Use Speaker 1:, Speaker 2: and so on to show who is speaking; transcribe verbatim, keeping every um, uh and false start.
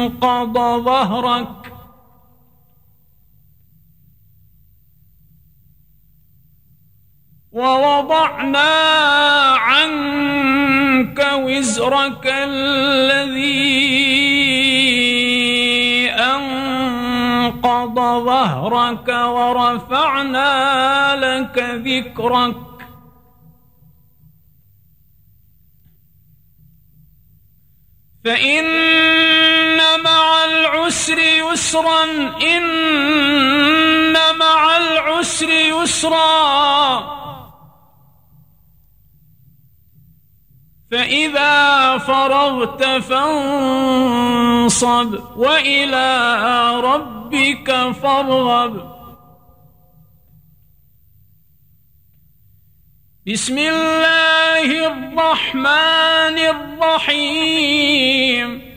Speaker 1: أنقض ظهرك ووضعنا عنك وزرك الذي أنقض ظهرك ورفعنا لك ذكرك فإن مع العسر يسرا إن مع العسر يسرا فإذا فرغت فانصب وإلى ربك فارغب. بسم الله الرحمن الرحيم